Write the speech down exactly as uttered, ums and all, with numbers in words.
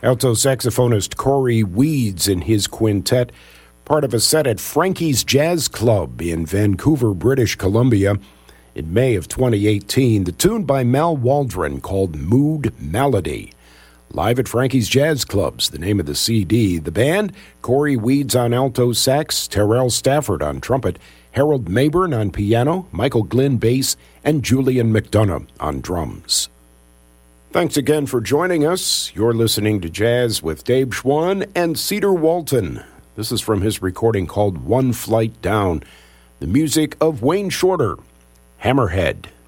Alto saxophonist Corey Weeds and his quintet, part of a set at Frankie's Jazz Club in Vancouver, British Columbia. In May of twenty eighteen, the tune by Mal Waldron called Mood Melody. Live at Frankie's Jazz Club's the name of the C D. The band, Corey Weeds on alto sax, Terrell Stafford on trumpet, Harold Mayburn on piano, Michael Glynn bass, and Julian McDonough on drums. Thanks again for joining us. You're listening to Jazz with Dave Schwann and Cedar Walton. This is from his recording called One Flight Down. The music of Wayne Shorter, Hammerhead.